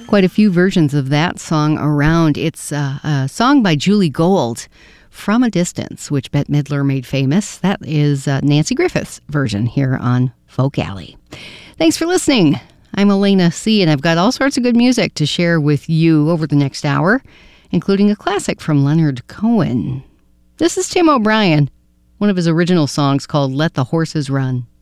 Quite a few versions of that song around. It's a song by Julie Gold, From a Distance, which Bette Midler made famous. That is Nancy Griffith's version here on Folk Alley. Thanks for listening. I'm Elena C., and I've got all sorts of good music to share with you over the next hour, including a classic from Leonard Cohen. This is Tim O'Brien, one of his original songs called Let the Horses Run.